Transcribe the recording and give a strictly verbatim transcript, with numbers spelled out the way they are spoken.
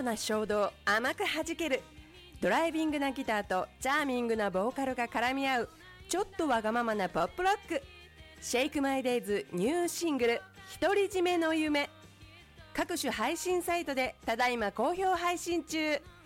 な衝動甘く弾ける、ドライビングなギターとチャーミングなボーカルが絡み合うちょっとわがままなポップロック、シェイクマイデイズニューシングル独り占めの夢、各種配信サイトでただいま好評配信中。